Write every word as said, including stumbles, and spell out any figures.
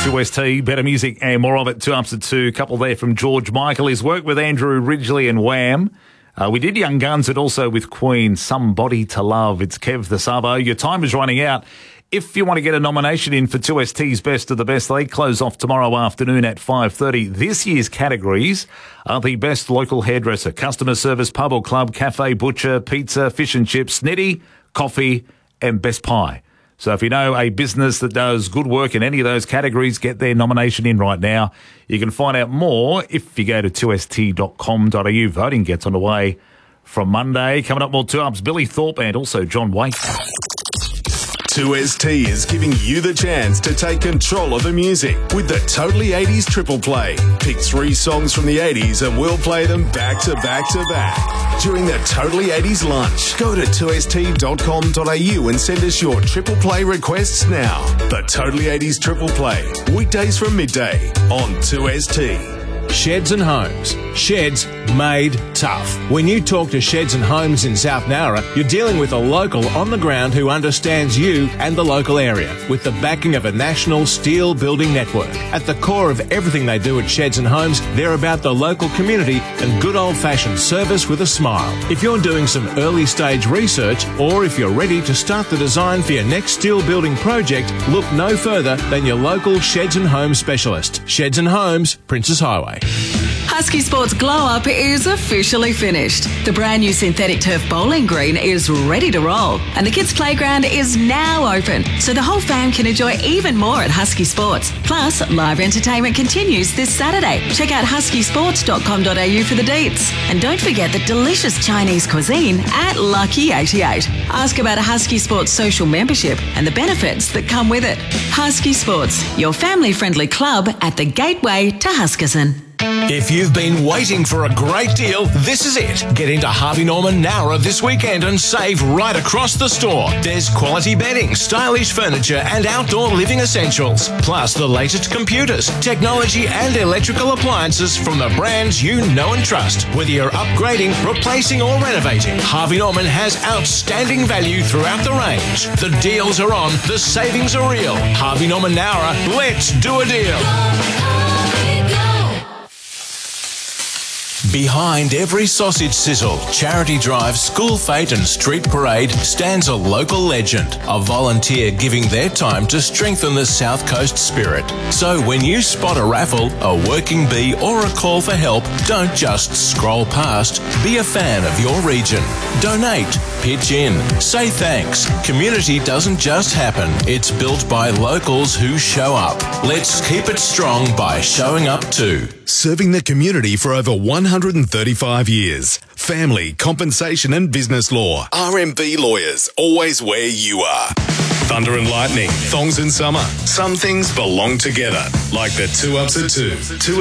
two S T, better music and more of it. Two ups at two. Couple there from George Michael. His work with Andrew Ridgeley and Wham. Uh, we did Young Guns and also with Queen, Somebody to Love. It's Kev the Savo. Your time is running out. If you want to get a nomination in for two S T's Best of the Best, they close off tomorrow afternoon at five thirty. This year's categories are the best local hairdresser, customer service, pub or club, cafe, butcher, pizza, fish and chips, snitty, coffee and best pie. So if you know a business that does good work in any of those categories, get their nomination in right now. You can find out more if you go to two s t dot com dot a u. Voting gets underway from Monday. Coming up, more two-ups, Billy Thorpe and also John Waite. two S T is giving you the chance to take control of the music with the Totally eighties Triple Play. Pick three songs from the eighties and we'll play them back to back to back during the Totally eighties lunch. Go to two s t dot com dot a u and send us your Triple Play requests now. The Totally eighties Triple Play, weekdays from midday on two S T. Sheds and Homes. Sheds made tough. When you talk to Sheds and Homes in South Nowra, you're dealing with a local on the ground who understands you and the local area with the backing of a national steel building network. At the core of everything they do at Sheds and Homes, they're about the local community and good old-fashioned service with a smile. If you're doing some early stage research or if you're ready to start the design for your next steel building project, look no further than your local Sheds and Homes specialist. Sheds and Homes, Princes Highway. Husky Sports Glow Up is officially finished. The brand new synthetic turf bowling green is ready to roll and the kids' playground is now open, so the whole fam can enjoy even more at Husky Sports. Plus, live entertainment continues this Saturday. Check out husky sports dot com dot a u for the deets. And don't forget the delicious Chinese cuisine at Lucky eighty-eight. Ask about a Husky Sports social membership and the benefits that come with it. Husky Sports, your family-friendly club at the gateway to Huskisson. If you've been waiting for a great deal, this is it. Get into Harvey Norman Nowra this weekend and save right across the store. There's quality bedding, stylish furniture and outdoor living essentials. Plus the latest computers, technology and electrical appliances from the brands you know and trust. Whether you're upgrading, replacing or renovating, Harvey Norman has outstanding value throughout the range. The deals are on, the savings are real. Harvey Norman Nowra, let's do a deal. Behind every sausage sizzle, charity drive, school fete and street parade stands a local legend, a volunteer giving their time to strengthen the South Coast spirit. So when you spot a raffle, a working bee or a call for help, don't just scroll past. Be a fan of your region. Donate, pitch in, say thanks. Community doesn't just happen. It's built by locals who show up. Let's keep it strong by showing up too. Serving the community for over one hundred thirty-five years. Family, compensation and business law. R M B Lawyers, always where you are. Thunder and lightning, thongs in summer. Some things belong together, like the two ups at two. two